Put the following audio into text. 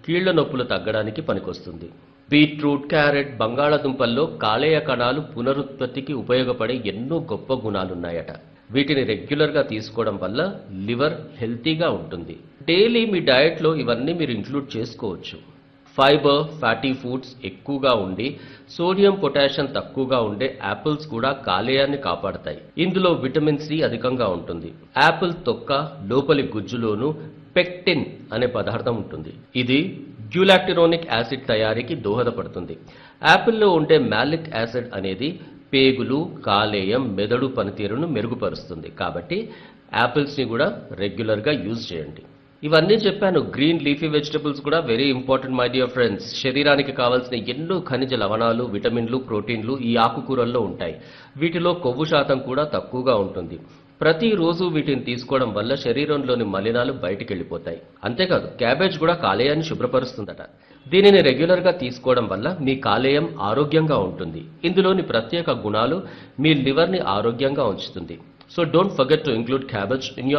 కీళ్ల నొప్పులు తగ్గడానికి పనికొస్తుంది. బీట్రూట్, క్యారెట్, బంగాళాదుంపల్లో కాలేయ కణాలు పునరుత్పత్తికి ఉపయోగపడే ఎన్నో గొప్ప గుణాలున్నాయట. వీటిని రెగ్యులర్గా తీసుకోవడం వల్ల లివర్ హెల్తీగా ఉంటుంది. డైలీ మీ డయట్లో ఇవన్నీ మీరు ఇంక్లూడ్ చేసుకోవచ్చు. ఫైబర్, ఫ్యాటీ ఫుడ్స్ ఎక్కువగా ఉండి సోడియం, పొటాషియం తక్కువగా ఉండే యాపిల్స్ కూడా కాలేయాన్ని కాపాడతాయి. ఇందులో విటమిన్ సి అధికంగా ఉంటుంది. యాపిల్ తొక్క లోపలి గుజ్జులోనూ పెక్టిన్ అనే పదార్థం ఉంటుంది. ఇది గ్యూలాక్టిరోనిక్ యాసిడ్ తయారీకి దోహదపడుతుంది. యాపిల్లో ఉండే మ్యాలిక్ యాసిడ్ అనేది పేగులు, కాలేయం, మెదడు పనితీరును మెరుగుపరుస్తుంది. కాబట్టి యాపిల్స్ని కూడా రెగ్యులర్గా యూజ్ చేయండి. ఇవన్నీ చెప్పాను. గ్రీన్ లీఫీ వెజిటబుల్స్ కూడా very important my dear friends. శరీరానికి కావాల్సిన ఎన్నో ఖనిజ లవణాలు, విటమిన్లు, ప్రోటీన్లు ఈ ఆకుకూరల్లో ఉంటాయి. వీటిలో కొవ్వు శాతం కూడా తక్కువగా ఉంటుంది. ప్రతిరోజు వీటిని తీసుకోవడం వల్ల శరీరంలోని మలినాలు బయటికి వెళ్ళిపోతాయి. అంతేకాదు క్యాబేజ్ కూడా కాలేయాన్ని శుభ్రపరుస్తుందట. దీనిని రెగ్యులర్గా తీసుకోవడం వల్ల మీ కాలేయం ఆరోగ్యంగా ఉంటుంది. ఇందులోని ప్రత్యేక గుణాలు మీ లివర్ని ఆరోగ్యంగా ఉంచుతుంది. So don't forget to include cabbage in